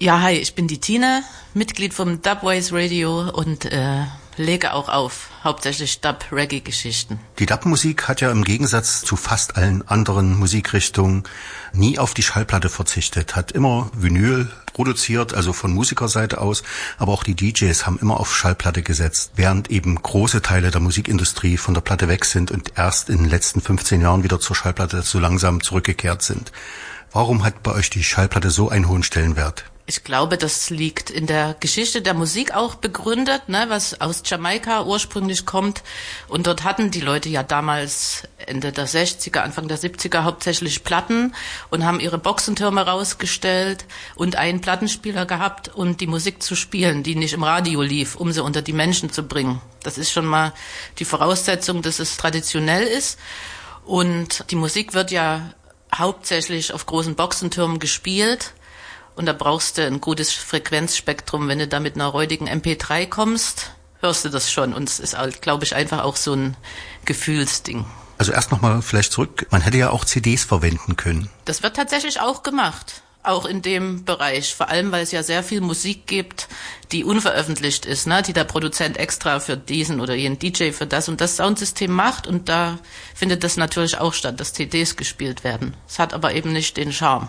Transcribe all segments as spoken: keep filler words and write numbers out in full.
Ja, hi, ich bin die Tine, Mitglied vom Dubwise Radio und äh, lege auch auf, hauptsächlich Dub-Reggae-Geschichten. Die Dub-Musik hat ja im Gegensatz zu fast allen anderen Musikrichtungen nie auf die Schallplatte verzichtet, hat immer Vinyl produziert, also von Musikerseite aus, aber auch die D Js haben immer auf Schallplatte gesetzt, während eben große Teile der Musikindustrie von der Platte weg sind und erst in den letzten fünfzehn Jahren wieder zur Schallplatte so langsam zurückgekehrt sind. Warum hat bei euch die Schallplatte so einen hohen Stellenwert? Ich glaube, das liegt in der Geschichte der Musik auch begründet, ne, was aus Jamaika ursprünglich kommt. Und dort hatten die Leute ja damals Ende der sechziger, Anfang der siebziger hauptsächlich Platten und haben ihre Boxentürme rausgestellt und einen Plattenspieler gehabt, um die Musik zu spielen, die nicht im Radio lief, um sie unter die Menschen zu bringen. Das ist schon mal die Voraussetzung, dass es traditionell ist. Und die Musik wird ja hauptsächlich auf großen Boxentürmen gespielt. Und da brauchst du ein gutes Frequenzspektrum. Wenn du da mit einer räudigen M P drei kommst, hörst du das schon. Und es ist, glaube ich, einfach auch so ein Gefühlsding. Also erst nochmal vielleicht zurück. Man hätte ja auch C Ds verwenden können. Das wird tatsächlich auch gemacht. Auch in dem Bereich. Vor allem, weil es ja sehr viel Musik gibt, die unveröffentlicht ist, ne? Die der Produzent extra für diesen oder jenen D J für das und das Soundsystem macht. Und da findet das natürlich auch statt, dass C Ds gespielt werden. Es hat aber eben nicht den Charme.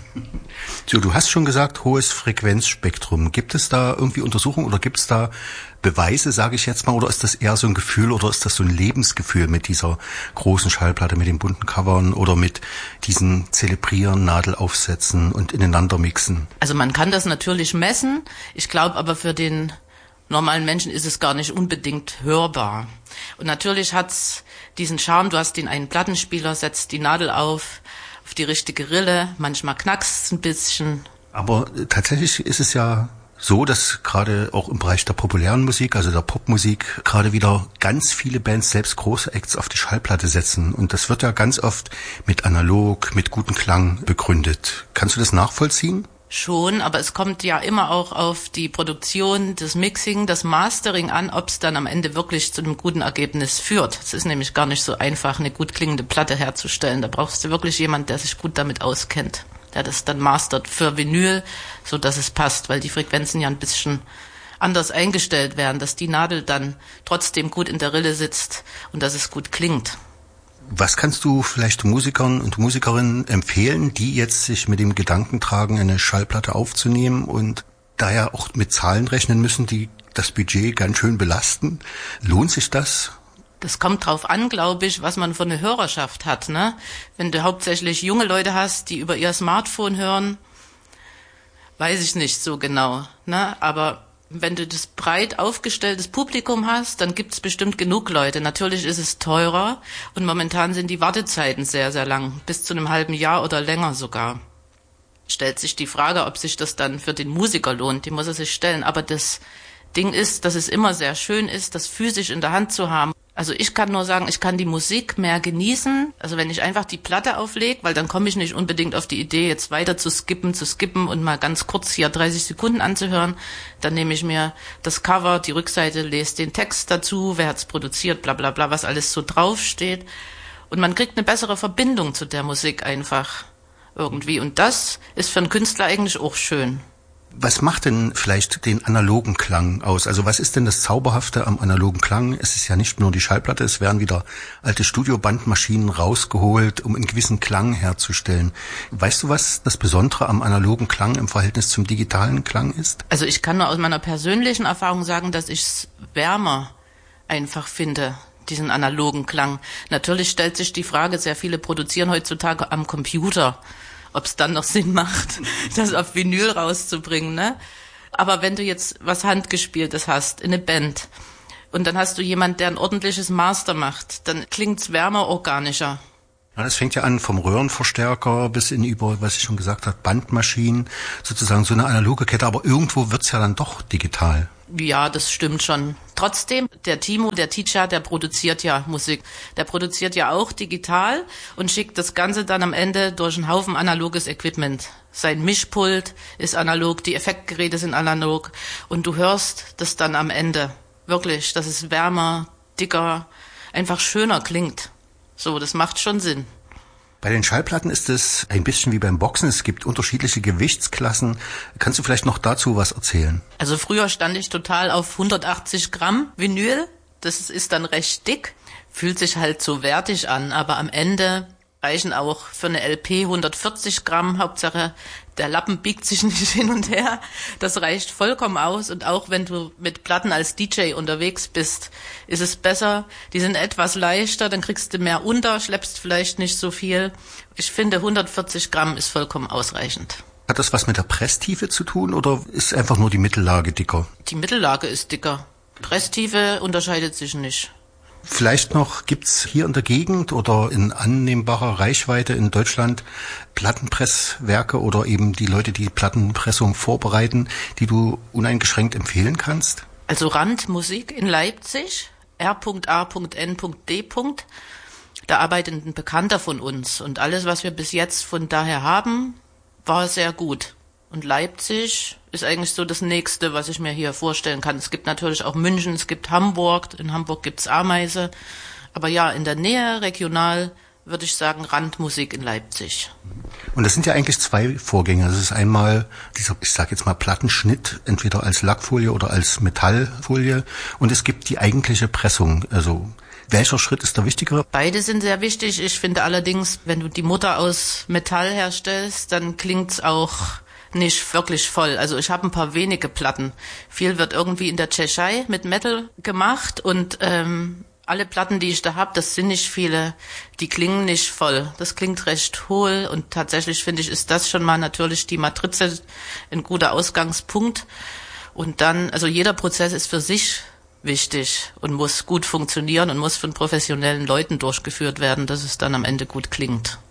So, du hast schon gesagt, hohes Frequenzspektrum. Gibt es da irgendwie Untersuchungen oder gibt es da Beweise, sage ich jetzt mal, oder ist das eher so ein Gefühl oder ist das so ein Lebensgefühl mit dieser großen Schallplatte, mit den bunten Covern oder mit diesen Zelebrieren, Nadelaufsätzen und ineinander mixen? Also man kann das natürlich messen. Ich glaube aber für den normalen Menschen ist es gar nicht unbedingt hörbar. Und natürlich hat's diesen Charme, du hast den einen Plattenspieler, setzt die Nadel auf, auf die richtige Rille, manchmal knackst es ein bisschen. Aber tatsächlich ist es ja so, dass gerade auch im Bereich der populären Musik, also der Popmusik, gerade wieder ganz viele Bands, selbst große Acts, auf die Schallplatte setzen. Und das wird ja ganz oft mit analog, mit gutem Klang begründet. Kannst du das nachvollziehen? Schon, aber es kommt ja immer auch auf die Produktion, das Mixing, das Mastering an, ob es dann am Ende wirklich zu einem guten Ergebnis führt. Es ist nämlich gar nicht so einfach, eine gut klingende Platte herzustellen. Da brauchst du wirklich jemanden, der sich gut damit auskennt, der das dann mastert für Vinyl, so dass es passt, weil die Frequenzen ja ein bisschen anders eingestellt werden, dass die Nadel dann trotzdem gut in der Rille sitzt und dass es gut klingt. Was kannst du vielleicht Musikern und Musikerinnen empfehlen, die jetzt sich mit dem Gedanken tragen, eine Schallplatte aufzunehmen und daher auch mit Zahlen rechnen müssen, die das Budget ganz schön belasten? Lohnt sich das? Das kommt drauf an, glaube ich, was man für eine Hörerschaft hat, ne? Wenn du hauptsächlich junge Leute hast, die über ihr Smartphone hören, weiß ich nicht so genau, ne? Aber wenn du das breit aufgestelltes Publikum hast, dann gibt's bestimmt genug Leute. Natürlich ist es teurer und momentan sind die Wartezeiten sehr, sehr lang, bis zu einem halben Jahr oder länger sogar. Stellt sich die Frage, ob sich das dann für den Musiker lohnt, die muss er sich stellen. Aber das Ding ist, dass es immer sehr schön ist, das physisch in der Hand zu haben. Also ich kann nur sagen, ich kann die Musik mehr genießen, also wenn ich einfach die Platte auflege, weil dann komme ich nicht unbedingt auf die Idee, jetzt weiter zu skippen, zu skippen und mal ganz kurz hier dreißig Sekunden anzuhören. Dann nehme ich mir das Cover, die Rückseite, lese den Text dazu, wer hat's produziert, bla bla bla, was alles so draufsteht. Und man kriegt eine bessere Verbindung zu der Musik einfach irgendwie. Und das ist für einen Künstler eigentlich auch schön. Was macht denn vielleicht den analogen Klang aus? Also was ist denn das Zauberhafte am analogen Klang? Es ist ja nicht nur die Schallplatte, es werden wieder alte Studiobandmaschinen rausgeholt, um einen gewissen Klang herzustellen. Weißt du, was das Besondere am analogen Klang im Verhältnis zum digitalen Klang ist? Also ich kann nur aus meiner persönlichen Erfahrung sagen, dass ich es wärmer einfach finde, diesen analogen Klang. Natürlich stellt sich die Frage, sehr viele produzieren heutzutage am Computer, ob es dann noch Sinn macht, das auf Vinyl rauszubringen, ne? Aber wenn du jetzt was Handgespieltes hast, in eine Band, und dann hast du jemand, der ein ordentliches Master macht, dann klingt's wärmer, organischer. Ja, das fängt ja an vom Röhrenverstärker bis in über, was ich schon gesagt habe, Bandmaschinen, sozusagen so eine analoge Kette, aber irgendwo wird's ja dann doch digital. Ja, das stimmt schon. Trotzdem, der Timo, der Teacher, der produziert ja Musik. Der produziert ja auch digital und schickt das Ganze dann am Ende durch einen Haufen analoges Equipment. Sein Mischpult ist analog, die Effektgeräte sind analog und du hörst das dann am Ende. Wirklich, dass es wärmer, dicker, einfach schöner klingt. So, das macht schon Sinn. Bei den Schallplatten ist es ein bisschen wie beim Boxen. Es gibt unterschiedliche Gewichtsklassen. Kannst du vielleicht noch dazu was erzählen? Also früher stand ich total auf hundertachtzig Gramm Vinyl. Das ist dann recht dick. Fühlt sich halt so wertig an. Aber am Ende reichen auch für eine L P hundertvierzig Gramm. Hauptsache, der Lappen biegt sich nicht hin und her. Das reicht vollkommen aus. Und auch wenn du mit Platten als D J unterwegs bist, ist es besser. Die sind etwas leichter, dann kriegst du mehr unter, schleppst vielleicht nicht so viel. Ich finde, hundertvierzig Gramm ist vollkommen ausreichend. Hat das was mit der Presstiefe zu tun oder ist einfach nur die Mittellage dicker? Die Mittellage ist dicker. Presstiefe unterscheidet sich nicht. Vielleicht noch, gibt's hier in der Gegend oder in annehmbarer Reichweite in Deutschland Plattenpresswerke oder eben die Leute, die Plattenpressung vorbereiten, die du uneingeschränkt empfehlen kannst? Also Randmusik in Leipzig, R A N D. Da arbeitet ein Bekannter von uns und alles, was wir bis jetzt von daher haben, war sehr gut. Und Leipzig ist eigentlich so das Nächste, was ich mir hier vorstellen kann. Es gibt natürlich auch München, es gibt Hamburg. In Hamburg gibt's Ameise. Aber ja, in der Nähe, regional, würde ich sagen, Randmusik in Leipzig. Und das sind ja eigentlich zwei Vorgänge. Das ist einmal dieser, ich sage jetzt mal, Plattenschnitt, entweder als Lackfolie oder als Metallfolie. Und es gibt die eigentliche Pressung. Also welcher Schritt ist der wichtigere? Beide sind sehr wichtig. Ich finde allerdings, wenn du die Mutter aus Metall herstellst, dann klingt's auch nicht wirklich voll. Also ich habe ein paar wenige Platten. Viel wird irgendwie in der Tschechei mit Metal gemacht und ähm, alle Platten, die ich da habe, das sind nicht viele, die klingen nicht voll. Das klingt recht hohl und tatsächlich finde ich, ist das schon mal natürlich die Matrize ein guter Ausgangspunkt. Und dann, also jeder Prozess ist für sich wichtig und muss gut funktionieren und muss von professionellen Leuten durchgeführt werden, dass es dann am Ende gut klingt.